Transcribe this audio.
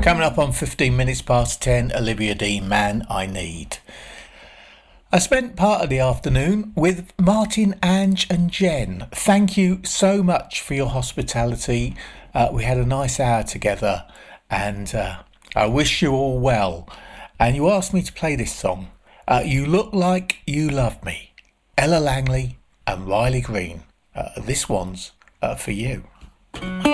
Coming up on 15 minutes past 10, Olivia Dean, Man I Need. I spent part of the afternoon with Martin, Ange and Jen. Thank you so much for your hospitality. We had a nice hour together and I wish you all well. And you asked me to play this song. You Look Like You Love Me. Ella Langley and Riley Green. This one's for you.